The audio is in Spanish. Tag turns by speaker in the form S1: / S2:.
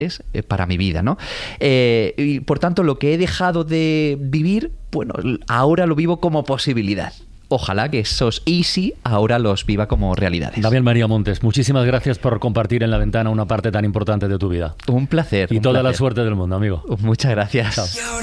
S1: para mi vida, ¿no? Y por tanto, lo que he dejado de vivir, bueno, ahora lo vivo como posibilidad. Ojalá que esos easy ahora los viva como realidades.
S2: Damián María Montes, muchísimas gracias por compartir en La Ventana una parte tan importante de tu vida.
S1: Un placer.
S2: Y toda la suerte del mundo, amigo.
S1: Muchas gracias.
S2: Chao.